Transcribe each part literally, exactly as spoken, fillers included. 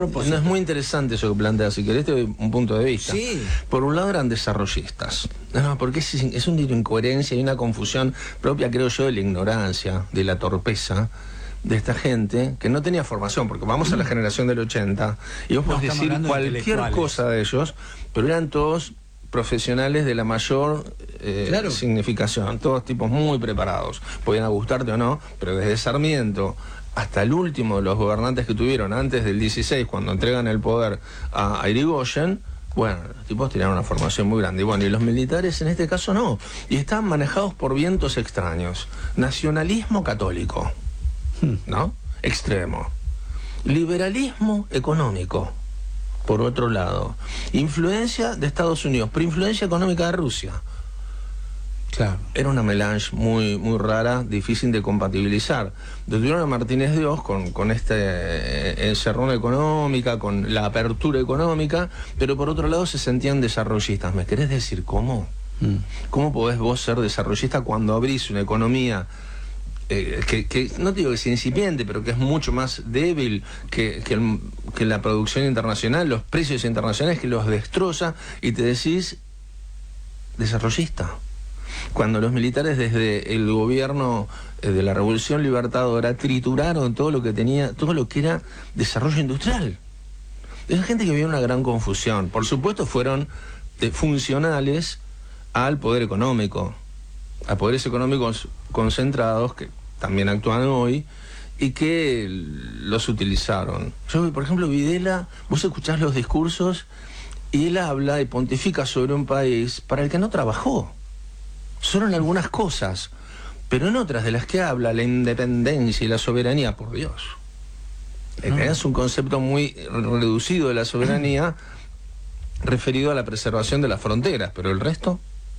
No, es muy interesante eso que planteas, si querés te doy un punto de vista. Sí. Por un lado eran desarrollistas, no, porque es, es una incoherencia y una confusión propia, creo yo, de la ignorancia, de la torpeza de esta gente que no tenía formación, porque vamos a la generación del ochenta y vos No, podés decir de cualquier cosa de ellos, pero eran todos profesionales de la mayor eh, claro. significación, todos tipos muy preparados, podían gustarte o no, pero desde Sarmiento hasta el último de los gobernantes que tuvieron antes del dieciséis, cuando entregan el poder a, a Irigoyen, bueno, los tipos tenían una formación muy grande. Y bueno, y los militares en este caso no. Y estaban manejados por vientos extraños. Nacionalismo católico, ¿no? Extremo. Liberalismo económico, por otro lado. Influencia de Estados Unidos, pero influencia económica de Rusia. Claro. Era una melange muy, muy rara, difícil de compatibilizar. Detuvieron a Martínez Dios con, con esta eh, encerrona económica, con la apertura económica, pero por otro lado se sentían desarrollistas. ¿Me querés decir cómo? Mm. ¿Cómo podés vos ser desarrollista cuando abrís una economía eh, que, que, no te digo que sea incipiente, pero que es mucho más débil que, que, el, que la producción internacional, los precios internacionales, que los destroza, y te decís desarrollista? Cuando los militares desde el gobierno eh, de la Revolución Libertadora trituraron todo lo que tenía, todo lo que era desarrollo industrial. Es gente que vio una gran confusión. Por supuesto fueron eh, funcionales al poder económico, a poderes económicos concentrados que también actúan hoy y que los utilizaron. Yo, por ejemplo, Videla, vos escuchás los discursos y él habla y pontifica sobre un país para el que no trabajó. Solo en algunas cosas, pero en otras de las que habla, la independencia y la soberanía, por Dios. No. Es un concepto muy reducido de la soberanía referido a la preservación de las fronteras, pero el resto,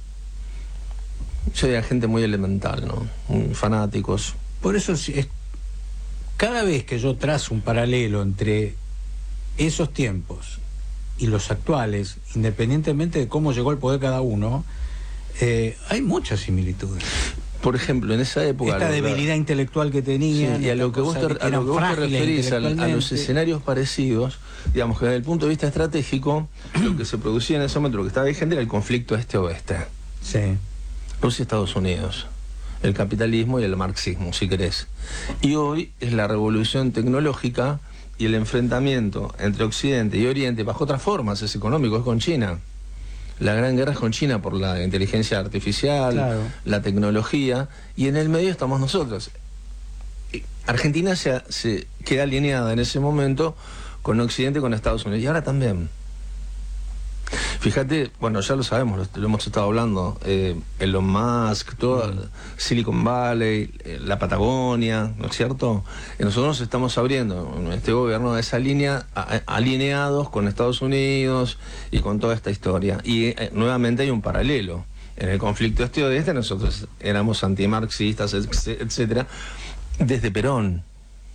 yo diría gente muy elemental, ¿no? Muy fanáticos. Por eso, es, cada vez que yo trazo un paralelo entre esos tiempos y los actuales, independientemente de cómo llegó al poder cada uno, Eh, hay muchas similitudes. Por ejemplo, en esa época... Esta debilidad intelectual que tenían... Sí, y a lo que vos te, a lo que vos te referís, a, a los escenarios parecidos, digamos que desde el punto de vista estratégico, lo que se producía en ese momento, lo que estaba vigente era el conflicto este-oeste. Sí. Rusia y Estados Unidos. El capitalismo y el marxismo, si querés. Y hoy es la revolución tecnológica y el enfrentamiento entre Occidente y Oriente, bajo otras formas, es económico, es con China. La gran guerra es con China por la inteligencia artificial, claro, la tecnología, y en el medio estamos nosotros. Argentina se, se queda alineada en ese momento con Occidente y con Estados Unidos, y ahora también. Fíjate, bueno, ya lo sabemos, lo, lo hemos estado hablando, eh, Elon Musk, toda mm. Silicon Valley, eh, la Patagonia, ¿no es cierto? Y nosotros estamos abriendo en este gobierno esa línea, a, a, alineados con Estados Unidos y con toda esta historia. Y eh, nuevamente hay un paralelo. En el conflicto este-oeste nosotros éramos antimarxistas, etcétera, desde Perón.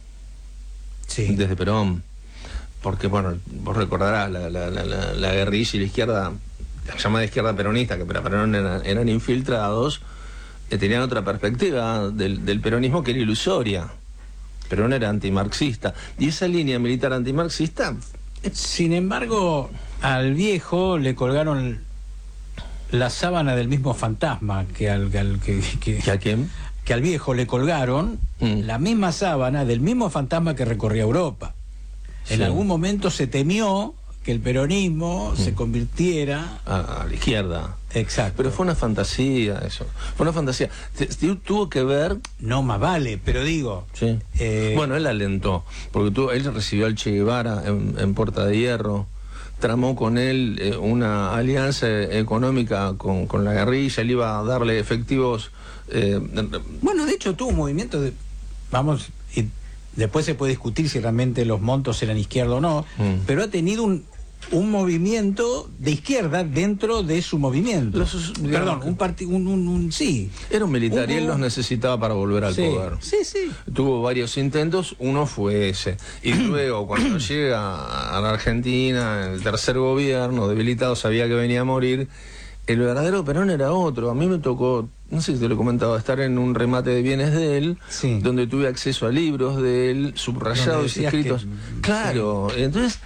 Sí. Desde Perón. Porque, bueno, vos recordarás la, la, la, la guerrilla y la izquierda, la llamada izquierda peronista, que para Perón eran, eran infiltrados, eh, tenían otra perspectiva del, del peronismo que era ilusoria. Perón era antimarxista. Y esa línea militar antimarxista... Eh, Sin embargo, al viejo le colgaron la sábana del mismo fantasma que al... Que, al que, que, ¿Que a quién? Que al viejo le colgaron mm. la misma sábana del mismo fantasma que recorría Europa. En sí. algún momento se temió que el peronismo mm. se convirtiera a, a la izquierda. Exacto. Pero fue una fantasía eso. Fue una fantasía. Tuvo que ver... No más vale, pero digo... Sí. Eh... Bueno, él alentó. Porque tuvo, él recibió al Che Guevara en, en Puerta de Hierro. Tramó con él eh, una alianza económica con, con la guerrilla. Él iba a darle efectivos... Eh, bueno, de hecho tuvo un movimiento de... Vamos... Y después se puede discutir si realmente los montos eran izquierda o no, mm. pero ha tenido un, un movimiento de izquierda dentro de su movimiento. Los, Perdón, un partido, un, un, un, sí. Era un militar Hubo... y él los necesitaba para volver al sí, poder. Sí, sí. Tuvo varios intentos, uno fue ese. Y luego, cuando llega a la Argentina, el tercer gobierno, debilitado, sabía que venía a morir, el verdadero Perón era otro. A mí me tocó, no sé si te lo he comentado, estar en un remate de bienes de él, sí. donde tuve acceso a libros de él, subrayados y escritos. Que, claro, sí. Entonces